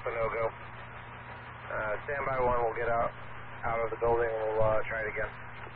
Alpha no-go. Standby 1 will get out of the building and we'll try it again.